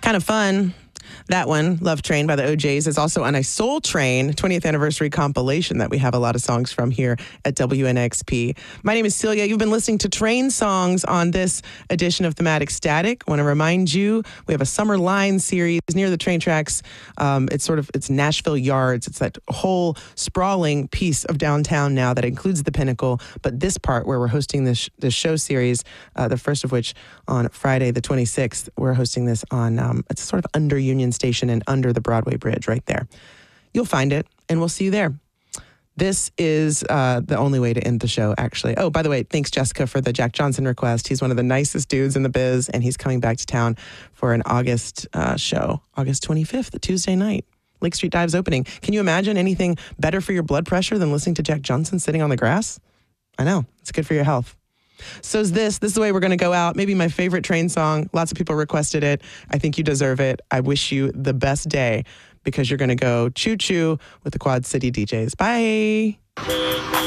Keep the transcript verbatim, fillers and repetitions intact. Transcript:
Kind of fun. That one, Love Train by the O Js, is also on a Soul Train twentieth anniversary compilation that we have a lot of songs from here at W N X P. My name is Celia. You've been listening to Train Songs on this edition of Thematic Static. I want to remind you, we have a Summer Line series near the train tracks. Um, it's sort of, it's Nashville Yards. It's that whole sprawling piece of downtown now that includes the Pinnacle. But this part where we're hosting this, this show series, uh, the first of which on Friday the twenty-sixth, we're hosting this on, um, it's sort of under Union Station and under the Broadway Bridge right there. You'll find it, and we'll see you there. This is uh, the only way to end the show, actually. Oh, by the way, thanks, Jessica, for the Jack Johnson request. He's one of the nicest dudes in the biz, and he's coming back to town for an August uh, show, August twenty-fifth, the Tuesday night. Lake Street Dive's opening. Can you imagine anything better for your blood pressure than listening to Jack Johnson sitting on the grass? I know. It's good for your health. So is this. This is the way we're going to go out. Maybe my favorite train song. Lots of people requested it. I think you deserve it. I wish you the best day because you're going to go choo-choo with the Quad City D Js. Bye.